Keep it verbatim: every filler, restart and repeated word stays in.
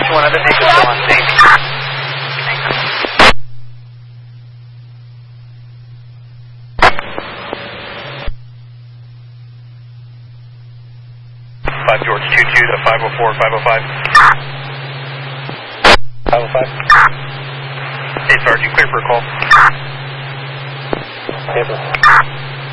one other vehicle still on scene. five George two two to five oh four, five oh five. five oh five. Hey, Sergeant, clear for a call. Paper.